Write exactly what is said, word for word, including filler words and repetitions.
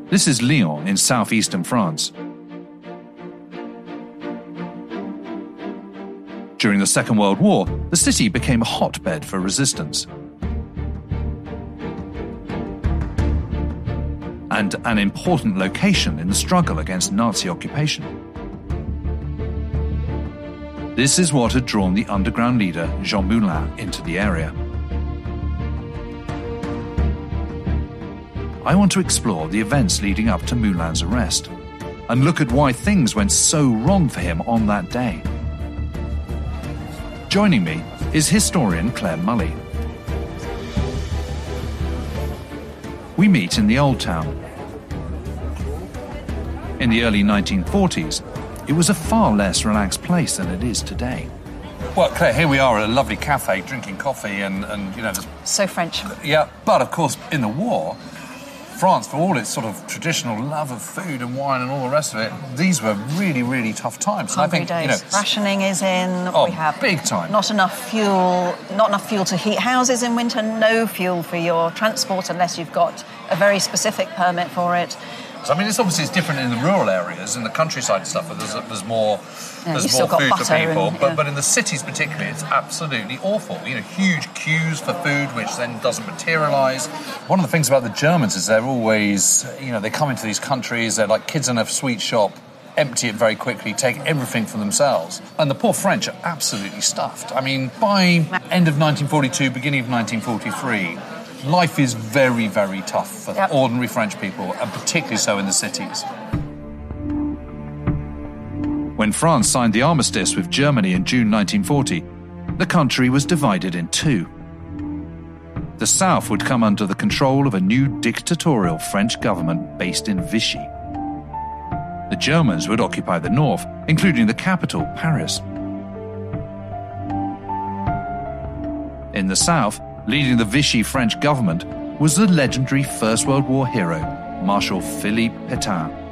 This is Lyon in southeastern France. During the Second World War, the city became a hotbed for resistance and an important location in the struggle against Nazi occupation. This is what had drawn the underground leader Jean Moulin into the area. I want to explore the events leading up to Moulin's arrest and look at why things went so wrong for him on that day. Joining me is historian Claire Mully. We meet in the Old Town. In the early nineteen forties, it was a far less relaxed place than it is today. Well, Claire, here we are at a lovely cafe, drinking coffee and, and you know... There's... So French. Yeah, but of course, in the war, France, for all its sort of traditional love of food and wine and all the rest of it, these were really, really tough times. Hungry I think, days. You know, rationing is in. Oh, we have big time. Not enough fuel, not enough fuel to heat houses in winter, no fuel for your transport unless you've got a very specific permit for it. So, I mean, it's obviously it's different in the rural areas, in the countryside and stuff, where there's, there's more, yeah, there's more food for people. And, yeah. but, but in the cities particularly, it's absolutely awful. You know, huge queues for food, which then doesn't materialise. One of the things about the Germans is they're always, you know, they come into these countries, they're like kids in a sweet shop, empty it very quickly, take everything for themselves. And the poor French are absolutely stuffed. I mean, by end of nineteen forty-two, beginning of nineteen forty-three... life is very, very tough for yep. ordinary French people, and particularly so in the cities. When France signed the armistice with Germany in June nineteen forty, the country was divided in two. The south would come under the control of a new dictatorial French government based in Vichy. The Germans would occupy the north, including the capital, Paris. In the south, leading the Vichy French government was the legendary First World War hero, Marshal Philippe Pétain.